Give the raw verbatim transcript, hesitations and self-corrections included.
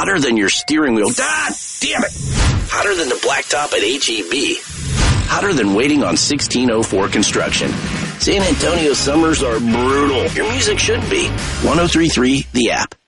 Hotter than your steering wheel. God damn it. Hotter than the blacktop at H E B. Hotter than waiting on sixteen oh four construction. San Antonio summers are brutal. Your music should be. one oh three point three, The App.